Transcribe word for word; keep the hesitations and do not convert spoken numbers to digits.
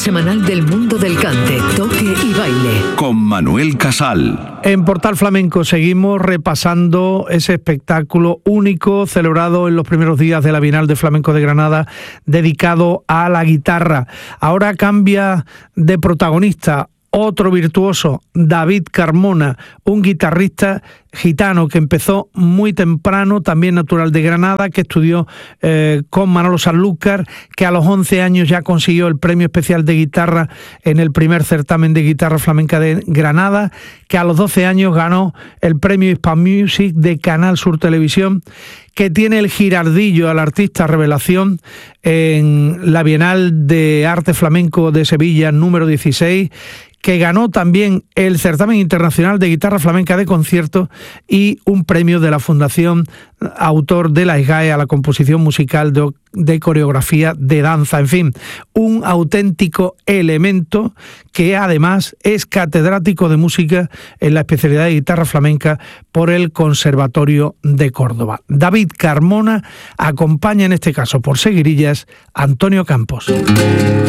semanal del mundo del cante, toque y baile. Con Manuel Casal. En Portal Flamenco seguimos repasando ese espectáculo único celebrado en los primeros días de la Bienal de Flamenco de Granada, dedicado a la guitarra. Ahora cambia de protagonista otro virtuoso, David Carmona, un guitarrista gitano que empezó muy temprano, también natural de Granada, que estudió eh, con Manolo Sanlúcar, que a los once años ya consiguió el premio especial de guitarra en el primer certamen de guitarra flamenca de Granada, que a los doce años ganó el premio Hispan Music de Canal Sur Televisión, que tiene el Girardillo al artista revelación en la Bienal de Arte Flamenco de Sevilla número dieciséis, que ganó también el certamen internacional de guitarra flamenca de concierto y un premio de la Fundación Autor de la S G A E a la composición musical de, de coreografía de danza. En fin, un auténtico elemento que además es catedrático de música en la especialidad de guitarra flamenca por el Conservatorio de Córdoba. David Carmona acompaña en este caso por seguirillas a Antonio Campos.